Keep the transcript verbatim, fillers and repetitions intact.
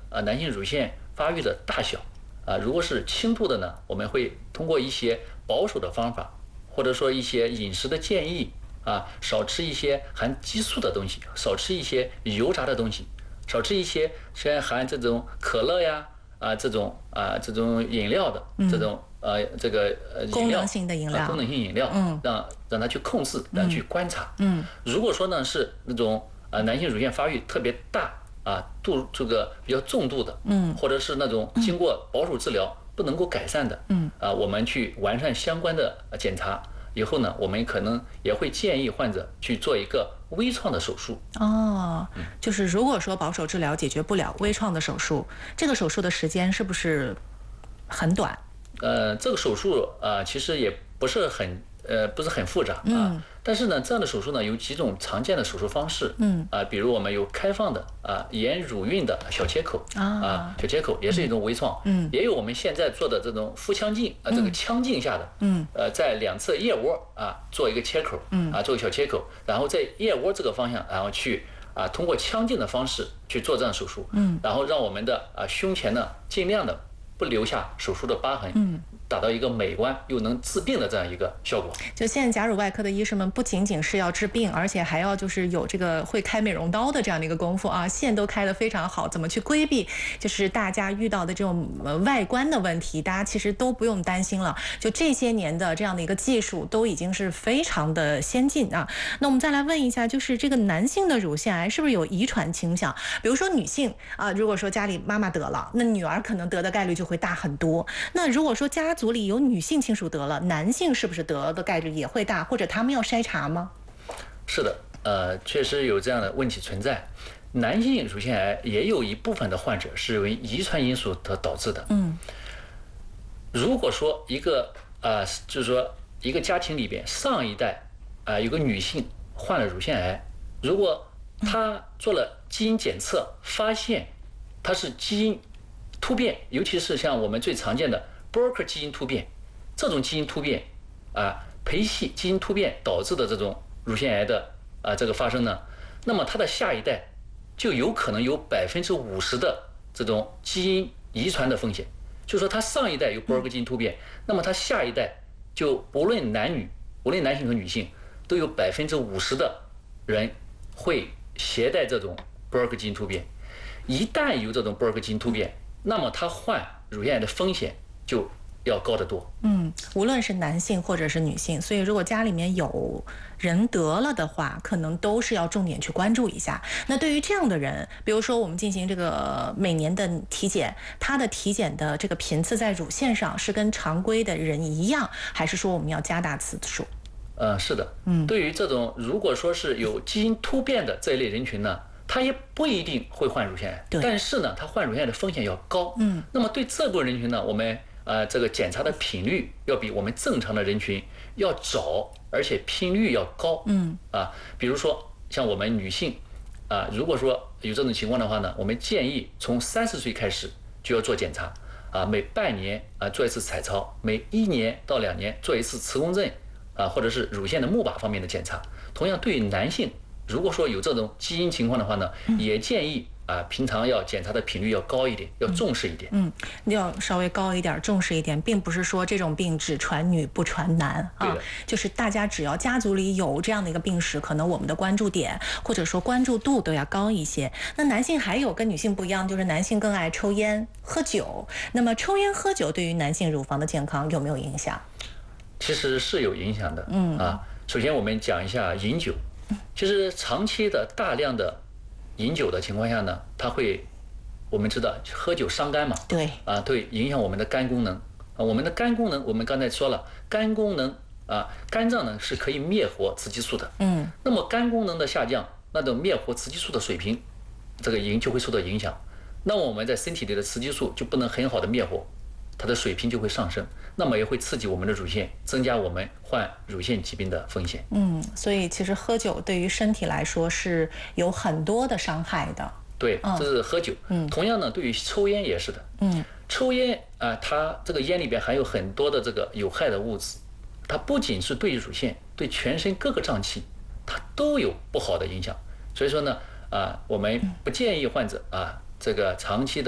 啊男性乳腺发育的大小啊，如果是轻度的呢，我们会通过一些保守的方法，或者说一些饮食的建议啊，少吃一些含激素的东西，少吃一些油炸的东西，少吃一些虽然含这种可乐呀啊这种啊这种饮料的、嗯、这种呃这个呃功能性的饮料， 啊、功能性饮料，嗯，让让他去控制，让他去观察，嗯，如果说呢是那种啊男性乳腺发育特别大啊度这个比较重度的，嗯，或者是那种经过保守治疗不能够改善的，嗯，啊我们去完善相关的检查以后呢，我们可能也会建议患者去做一个微创的手术。 哦，就是如果说保守治疗解决不了，微创的手术，这个手术的时间是不是很短？ 呃，这个手术啊、呃，其实也不是很呃不是很复杂啊。嗯、但是呢，这样的手术呢有几种常见的手术方式。嗯。啊、呃，比如我们有开放的啊、呃，沿乳晕的小切口啊、呃，小切口也是一种微创。嗯。也有我们现在做的这种腹腔镜啊、呃，这个腔镜下的。嗯。呃，在两侧腋窝啊做一个切口。嗯。啊，做个小切口，然后在腋窝这个方向，然后去啊通过腔镜的方式去做这样手术。嗯。然后让我们的啊胸前呢尽量的不留下手术的疤痕，嗯，达到一个美观又能治病的这样一个效果。 就现在假乳外科的医生们不仅仅是要治病，而且还要就是有这个会开美容刀的这样的一个功夫啊，线都开得非常好，怎么去规避就是大家遇到的这种外观的问题，大家其实都不用担心了。就这些年的这样的一个技术都已经是非常的先进啊。那我们再来问一下，就是这个男性的乳腺癌是不是有遗传倾向？比如说女性啊，如果说家里妈妈得了，那女儿可能得的概率就会大很多。那如果说家族里有女性亲属得了，男性是不是得的概率也会大？或者他们要筛查吗？ 是的，呃，确实有这样的问题存在。男性乳腺癌也有一部分的患者是由于遗传因素所导致的。嗯，如果说一个啊、呃，就是说一个家庭里边上一代啊、呃、有个女性患了乳腺癌，如果她做了基因检测，发现她是基因突变，尤其是像我们最常见的波尔克基因突变，这种基因突变啊，培系基因突变导致的这种乳腺癌的啊这个发生呢，那么它的下一代就有可能有百分之五十的这种基因遗传的风险。就是说，它上一代有波尔克基因突变，那么它下一代就无论男女，无论男性和女性，都有百分之五十的人会携带这种波尔克基因突变。一旦有这种波尔克基因突变，那么他患乳腺癌的风险就要高得多。 嗯，无论是男性或者是女性，所以如果家里面有人得了的话，可能都是要重点去关注一下。那对于这样的人，比如说我们进行这个每年的体检，他的体检的这个频次在乳腺上是跟常规的人一样，还是说我们要加大次数？ 呃，是的，嗯，对于这种如果说是有基因突变的这一类人群呢，他也不一定会患乳腺癌，但是呢，他患乳腺癌的风险要高。嗯，那么对这部分人群呢，我们呃这个检查的频率要比我们正常的人群要早，而且频率要高。嗯，啊，比如说像我们女性啊，如果说有这种情况的话呢，我们建议从三十岁开始就要做检查啊，每半年啊做一次彩超，每一年到两年做一次磁共振啊，或者是乳腺的钼靶方面的检查。同样，对于男性，如果说有这种基因情况的话呢，也建议啊，平常要检查的频率要高一点，要重视一点。 嗯，要稍微高一点，重视一点，并不是说这种病只传女不传男啊，就是大家只要家族里有这样的一个病史，可能我们的关注点或者说关注度都要高一些。那男性还有跟女性不一样，就是男性更爱抽烟喝酒。那么抽烟喝酒对于男性乳房的健康有没有影响？ 其实是有影响的。嗯啊，首先我们讲一下饮酒。其实长期的大量的饮酒的情况下呢，它会，我们知道喝酒伤肝嘛， 对啊，对，影响我们的肝功能啊。我们的肝功能，我们刚才说了，肝功能啊，肝脏呢是可以灭活雌激素的。嗯，那么肝功能的下降，那种灭活雌激素的水平，这个影就会受到影响。那么我们在身体里的雌激素就不能很好的灭活，它的水平就会上升，那么也会刺激我们的乳腺，增加我们患乳腺疾病的风险。 嗯，所以其实喝酒对于身体来说是有很多的伤害的。 对，这是喝酒。嗯，同样呢，对于抽烟也是的。嗯，抽烟啊、呃，它这个烟里边含有很多的这个有害的物质，它不仅是对乳腺，对全身各个脏器，它都有不好的影响。所以说呢，啊、呃，我们不建议患者啊、呃，这个长期的。